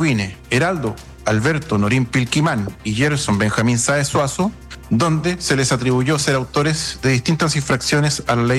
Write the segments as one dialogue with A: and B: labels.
A: Yuvine, Heraldo Alberto Norín Pilquimán y Gerson Benjamín Sáez Suazo, donde se les atribuyó ser autores de distintas infracciones a la ley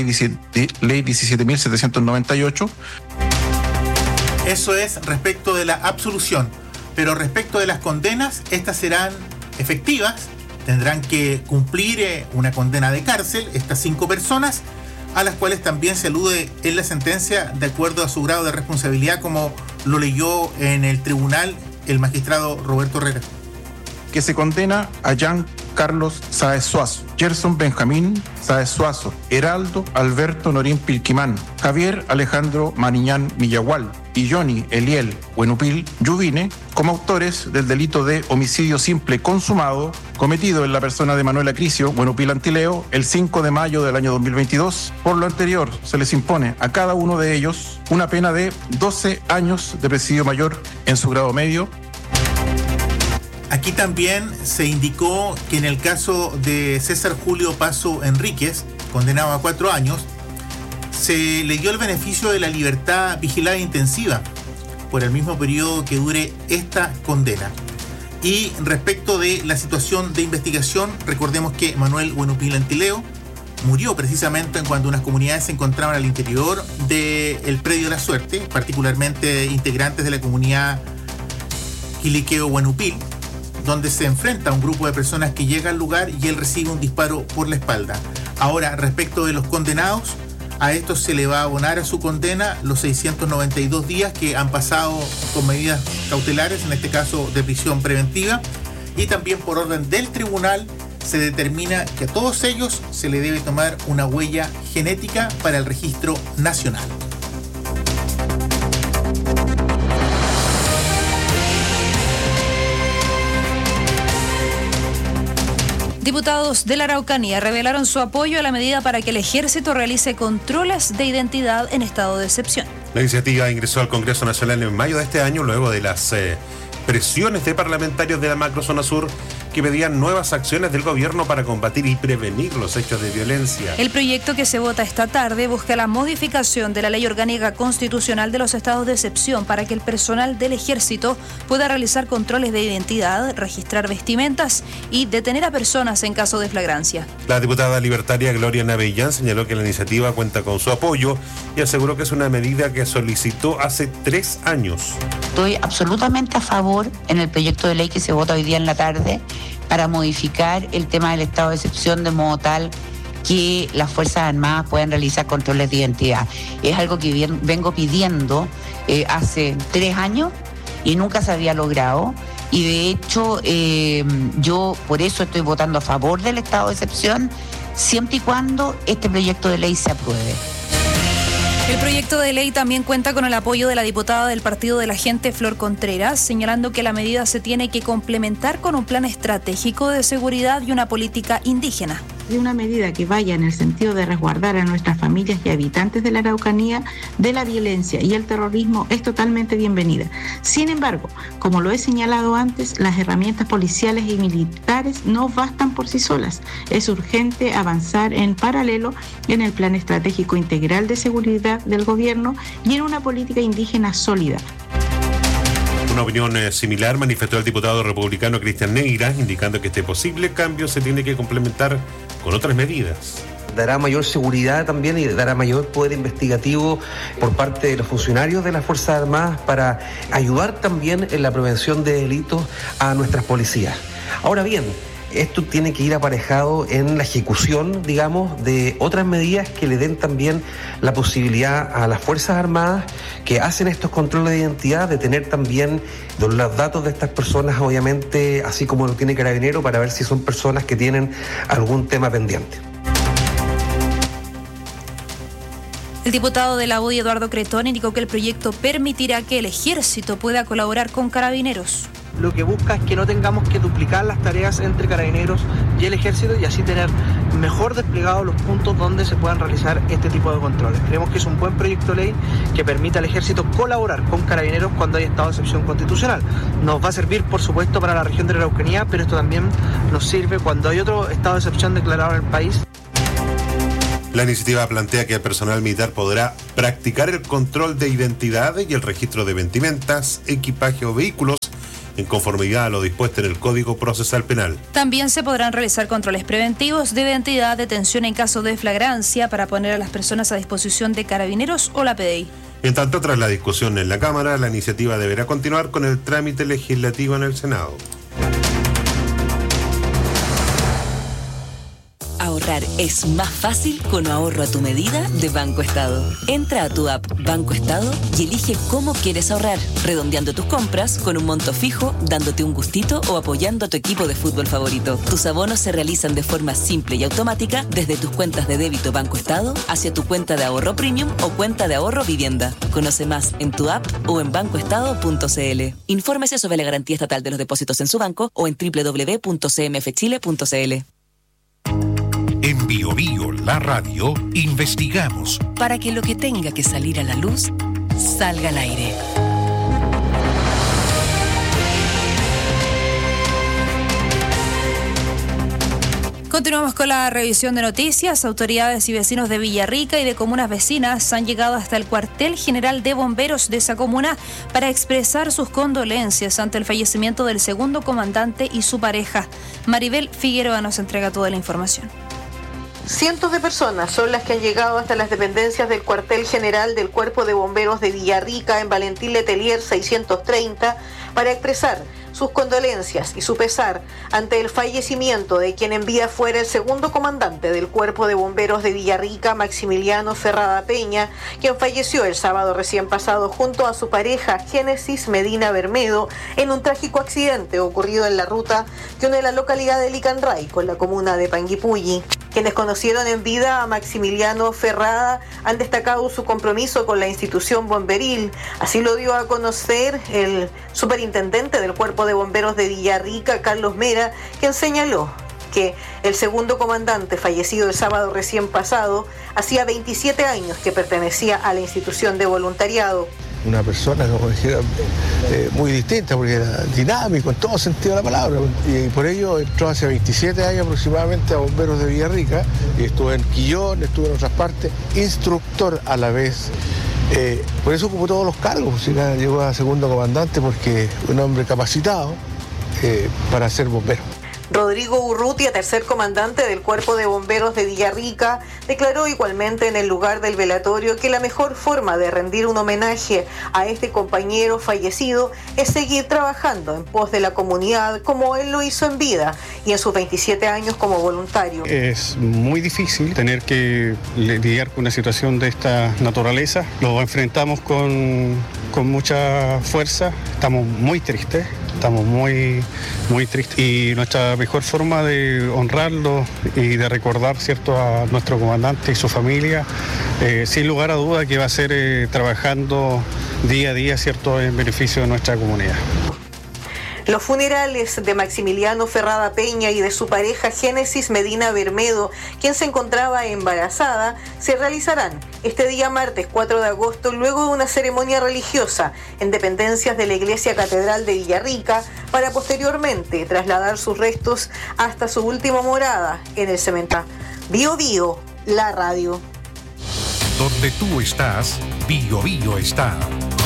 A: 17.798.
B: Eso es respecto de la absolución, pero respecto de las condenas, estas serán efectivas, tendrán que cumplir una condena de cárcel, estas 5 personas, a las cuales también se alude en la sentencia de acuerdo a su grado de responsabilidad, como lo leyó en el tribunal el magistrado Roberto Herrera.
A: Que se condena a Jean Carlos Sáez Suazo, Gerson Benjamín Sáez Suazo, Heraldo Alberto Norín Pilquimán, Javier Alejandro Mariñán Millagual y Johnny Eliel Huenupil Yuvine como autores del delito de homicidio simple consumado cometido en la persona de Manuel Acricio Huenupil Antileo el 5 de mayo del año 2022. Por lo anterior, se les impone a cada uno de ellos una pena de 12 años de presidio mayor en su grado medio.
B: Aquí también se indicó que en el caso de César Julio Paso Enríquez, condenado a 4 años, se le dio el beneficio de la libertad vigilada intensiva por el mismo periodo que dure esta condena. Y respecto de la situación de investigación, recordemos que Manuel Huenupil Antileo murió precisamente cuando unas comunidades se encontraban al interior del predio La Suerte, particularmente integrantes de la comunidad Quiliqueo Huenupil, donde se enfrenta a un grupo de personas que llega al lugar y él recibe un disparo por la espalda. Ahora, respecto de los condenados, a estos se le va a abonar a su condena los 692 días que han pasado con medidas cautelares, en este caso de prisión preventiva, y también por orden del tribunal se determina que a todos ellos se le debe tomar una huella genética para el registro nacional.
C: Diputados de la Araucanía revelaron su apoyo a la medida para que el ejército realice controles de identidad en estado de excepción.
D: La iniciativa ingresó al Congreso Nacional en mayo de este año, luego de las presiones de parlamentarios de la macrozona sur que pedían nuevas acciones del gobierno para combatir y prevenir los hechos de violencia.
C: El proyecto que se vota esta tarde busca la modificación de la Ley Orgánica Constitucional de los estados de excepción para que el personal del ejército pueda realizar controles de identidad, registrar vestimentas y detener a personas en caso de flagrancia.
D: La diputada libertaria Gloria Navellán señaló que la iniciativa cuenta con su apoyo y aseguró que es una medida que solicitó hace 3 años.
E: Estoy absolutamente a favor en el proyecto de ley que se vota hoy día en la tarde para modificar el tema del estado de excepción de modo tal que las Fuerzas Armadas puedan realizar controles de identidad. Es algo que vengo pidiendo hace 3 años y nunca se había logrado. Y de hecho, yo por eso estoy votando a favor del estado de excepción, siempre y cuando este proyecto de ley se apruebe.
C: El proyecto de ley también cuenta con el apoyo de la diputada del Partido de la Gente, Flor Contreras, señalando que la medida se tiene que complementar con un plan estratégico de seguridad y una política indígena.
F: De una medida que vaya en el sentido de resguardar a nuestras familias y habitantes de la Araucanía de la violencia y el terrorismo es totalmente bienvenida. Sin embargo, como lo he señalado antes, las herramientas policiales y militares no bastan por sí solas. Es urgente avanzar en paralelo en el plan estratégico integral de seguridad del gobierno y en una política indígena sólida.
D: Una opinión similar manifestó el diputado republicano Cristian Neira, indicando que este posible cambio se tiene que complementar con otras medidas.
G: Dará mayor seguridad también y dará mayor poder investigativo por parte de los funcionarios de las Fuerzas Armadas para ayudar también en la prevención de delitos a nuestras policías. Ahora bien, esto tiene que ir aparejado en la ejecución, digamos, de otras medidas que le den también la posibilidad a las Fuerzas Armadas que hacen estos controles de identidad de tener también los datos de estas personas, obviamente, así como lo tiene Carabineros, para ver si son personas que tienen algún tema pendiente.
C: El diputado de la UDI, Eduardo Cretón, indicó que el proyecto permitirá que el ejército pueda colaborar con Carabineros.
H: Lo que busca es que no tengamos que duplicar las tareas entre Carabineros y el Ejército y así tener mejor desplegados los puntos donde se puedan realizar este tipo de controles. Creemos que es un buen proyecto de ley que permite al Ejército colaborar con Carabineros cuando hay estado de excepción constitucional. Nos va a servir, por supuesto, para la región de la Araucanía, pero esto también nos sirve cuando hay otro estado de excepción declarado en el país.
D: La iniciativa plantea que el personal militar podrá practicar el control de identidades y el registro de vestimentas, equipaje o vehículos en conformidad a lo dispuesto en el Código Procesal Penal.
C: También se podrán realizar controles preventivos de identidad, detención en caso de flagrancia para poner a las personas a disposición de Carabineros o la PDI.
D: En tanto, tras la discusión en la Cámara, la iniciativa deberá continuar con el trámite legislativo en el Senado.
I: Ahorrar es más fácil con ahorro a tu medida de Banco Estado. Entra a tu app Banco Estado y elige cómo quieres ahorrar, redondeando tus compras con un monto fijo, dándote un gustito o apoyando a tu equipo de fútbol favorito. Tus abonos se realizan de forma simple y automática desde tus cuentas de débito Banco Estado hacia tu cuenta de ahorro premium o cuenta de ahorro vivienda. Conoce más en tu app o en bancoestado.cl. Infórmese sobre la garantía estatal de los depósitos en su banco o en www.cmfchile.cl.
J: En Bio Bio, la radio, investigamos
I: para que lo que tenga que salir a la luz salga al aire.
C: Continuamos con la revisión de noticias. Autoridades y vecinos de Villarrica y de comunas vecinas han llegado hasta el cuartel general de bomberos de esa comuna para expresar sus condolencias ante el fallecimiento del segundo comandante y su pareja. Maribel Figueroa nos entrega toda la información.
K: Cientos de personas son las que han llegado hasta las dependencias del cuartel general del Cuerpo de Bomberos de Villarrica en Valentín Letelier 630 para expresar sus condolencias y su pesar ante el fallecimiento de quien en vida fuera el segundo comandante del Cuerpo de Bomberos de Villarrica, Maximiliano Ferrada Peña, quien falleció el sábado recién pasado junto a su pareja Génesis Medina Bermedo en un trágico accidente ocurrido en la ruta que une la localidad de Licanray con la comuna de Panguipulli. Quienes conocieron en vida a Maximiliano Ferrada han destacado su compromiso con la institución bomberil. Así lo dio a conocer el superintendente del Cuerpo de Bomberos de Villarrica, Carlos Mera, quien señaló que el segundo comandante fallecido el sábado recién pasado hacía 27 años que pertenecía a la institución de voluntariado.
L: Una persona, como dijera, muy distinta, porque era dinámico en todo sentido de la palabra. Y por ello entró hace 27 años aproximadamente a Bomberos de Villarrica, y estuve en Quillón, estuve en otras partes, instructor a la vez. Por eso ocupó todos los cargos, llegó a segundo comandante porque un hombre capacitado para ser bombero.
K: Rodrigo Urrutia, tercer comandante del Cuerpo de Bomberos de Villarrica, declaró igualmente en el lugar del velatorio que la mejor forma de rendir un homenaje a este compañero fallecido es seguir trabajando en pos de la comunidad como él lo hizo en vida y en sus 27 años como voluntario.
M: Es muy difícil tener que lidiar con una situación de esta naturaleza. Lo enfrentamos con mucha fuerza, estamos muy tristes. Estamos muy tristes y nuestra mejor forma de honrarlo y de recordar, ¿cierto?, a nuestro comandante y su familia, sin lugar a duda que va a ser trabajando día a día, ¿cierto?, en beneficio de nuestra comunidad.
K: Los funerales de Maximiliano Ferrada Peña y de su pareja Génesis Medina Bermedo, quien se encontraba embarazada, se realizarán este día martes 4 de agosto luego de una ceremonia religiosa en dependencias de la Iglesia Catedral de Villarrica para posteriormente trasladar sus restos hasta su última morada en el cementerio. Bio Bio, la radio.
J: Donde tú estás, Bio Bio está.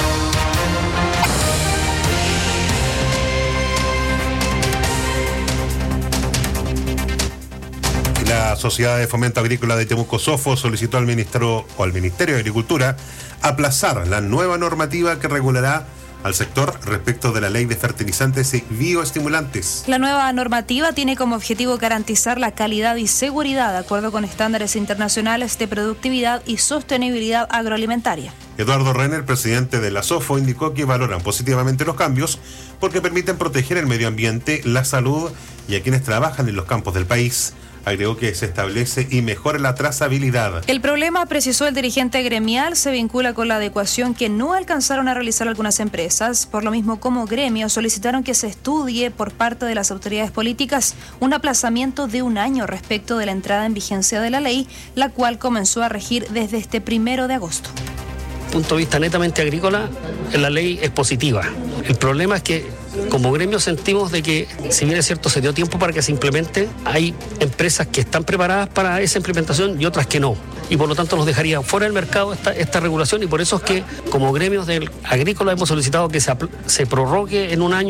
D: La Sociedad de Fomento Agrícola de Temuco Sofo solicitó al Ministerio de Agricultura aplazar la nueva normativa que regulará al sector respecto de la ley de fertilizantes y bioestimulantes.
C: La nueva normativa tiene como objetivo garantizar la calidad y seguridad de acuerdo con estándares internacionales de productividad y sostenibilidad agroalimentaria.
D: Eduardo Renner, presidente de la SOFO, indicó que valoran positivamente los cambios porque permiten proteger el medio ambiente, la salud y a quienes trabajan en los campos del país. Agregó que se establece y mejora la trazabilidad.
C: El problema, precisó el dirigente gremial, se vincula con la adecuación que no alcanzaron a realizar algunas empresas. Por lo mismo, como gremio, solicitaron que se estudie por parte de las autoridades políticas un aplazamiento de un año respecto de la entrada en vigencia de la ley, la cual comenzó a regir desde este 1 de agosto.
N: Punto de vista netamente agrícola, la ley es positiva. El problema es que como gremio sentimos de que, si bien es cierto, se dio tiempo para que se implemente, hay empresas que están preparadas para esa implementación y otras que no. Y por lo tanto nos dejaría fuera del mercado esta regulación, y por eso es que como gremios del agrícola hemos solicitado que se prorrogue en un año